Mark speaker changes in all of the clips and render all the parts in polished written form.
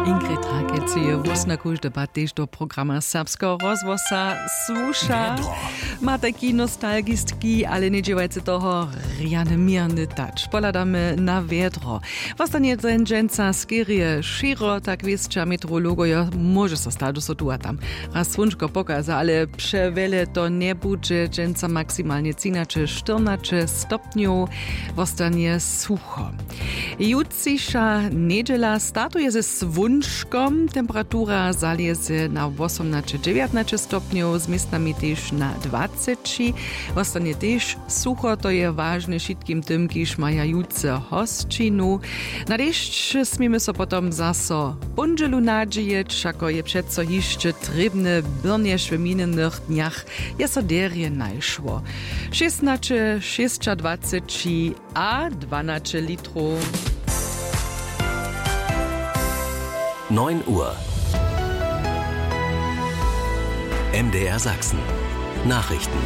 Speaker 1: Ingrid Rakelcie, Vosna Kultdebatte do programa Serbsko rozvosa sluša. Ma taki nostalgický, ale nedziewajcy toho reanimierny touch. Poladamy na wiedro. Vostanie ten dżęca skierie sziro, tak wieszcza meteorologoja, może so stać so tu a tam. Raz słonczko pokaza, ale przewele to nie będzie dżęca maksymalnie 13-14 stopniów. Vostanie sucho. Jutrzejsza niedziela startuje ze słonczkom. Temperatura zaleje na 18-19 stopniów, z miejscami też na 20. Vostanie też sucho, to je ważne wszystkim tym, kiż mają jutce hostčinu. Na deszcz smiemy so potom zaso bunżelu nadziejeć, ako je przeco jeszcze trebne birnjeż w minionych dniach je so derje najszło. 16, 26 a 12 litrów.
Speaker 2: 9 Uhr. MDR Sachsen. Nachrichten.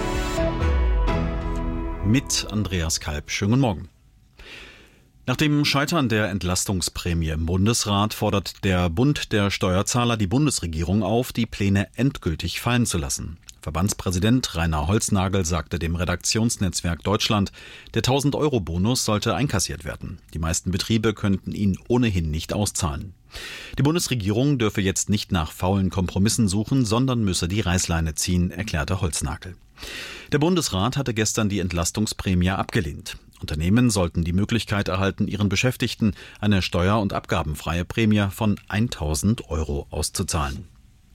Speaker 3: Mit Andreas Kalb. Schönen Morgen. Nach dem Scheitern der Entlastungsprämie im Bundesrat fordert der Bund der Steuerzahler die Bundesregierung auf, die Pläne endgültig fallen zu lassen. Verbandspräsident Rainer Holznagel sagte dem Redaktionsnetzwerk Deutschland, der 1000-Euro-Bonus sollte einkassiert werden. Die meisten Betriebe könnten ihn ohnehin nicht auszahlen. Die Bundesregierung dürfe jetzt nicht nach faulen Kompromissen suchen, sondern müsse die Reißleine ziehen, erklärte Holznagel. Der Bundesrat hatte gestern die Entlastungsprämie abgelehnt. Unternehmen sollten die Möglichkeit erhalten, ihren Beschäftigten eine steuer- und abgabenfreie Prämie von 1000 Euro auszuzahlen.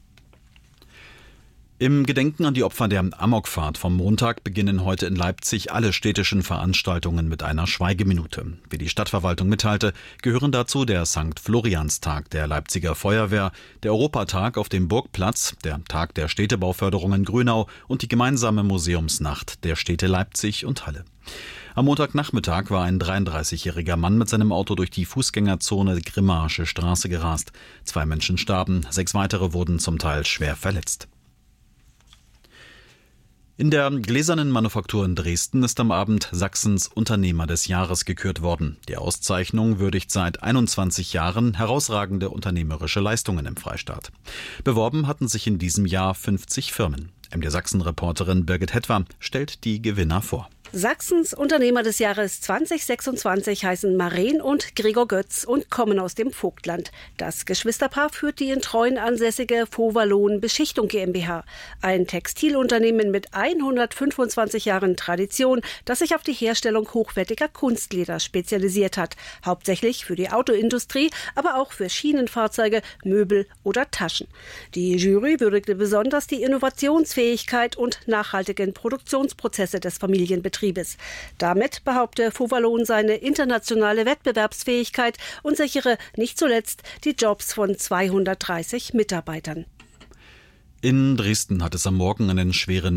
Speaker 3: Im Gedenken an die Opfer der Amokfahrt vom Montag beginnen heute in Leipzig alle städtischen Veranstaltungen mit einer Schweigeminute. Wie die Stadtverwaltung mitteilte, gehören dazu der St. Florianstag der Leipziger Feuerwehr, der Europatag auf dem Burgplatz, der Tag der Städtebauförderung in Grünau und die gemeinsame Museumsnacht der Städte Leipzig und Halle. Am Montagnachmittag war ein 33-jähriger Mann mit seinem Auto durch die Fußgängerzone Grimmaische Straße gerast. 2 Menschen starben, 6 weitere wurden zum Teil schwer verletzt. In der Gläsernen Manufaktur in Dresden ist am Abend Sachsens Unternehmer des Jahres gekürt worden. Die Auszeichnung würdigt seit 21 Jahren herausragende unternehmerische Leistungen im Freistaat. Beworben hatten sich in diesem Jahr 50 Firmen. MDR Sachsen-Reporterin Birgit Hetwer stellt die Gewinner vor.
Speaker 4: Sachsens Unternehmer des Jahres 2026 heißen Maren und Gregor Götz und kommen aus dem Vogtland. Das Geschwisterpaar führt die in Treuen ansässige Vaux-Wallon Beschichtung GmbH. Ein Textilunternehmen mit 125 Jahren Tradition, das sich auf die Herstellung hochwertiger Kunstleder spezialisiert hat. Hauptsächlich für die Autoindustrie, aber auch für Schienenfahrzeuge, Möbel oder Taschen. Die Jury würdigte besonders die Innovationsfähigkeit und nachhaltigen Produktionsprozesse des Familienbetriebs. Damit behaupte Vaux-Wallon seine internationale Wettbewerbsfähigkeit und sichere nicht zuletzt die Jobs von 230 Mitarbeitern.
Speaker 3: In Dresden hat es am Morgen einen schweren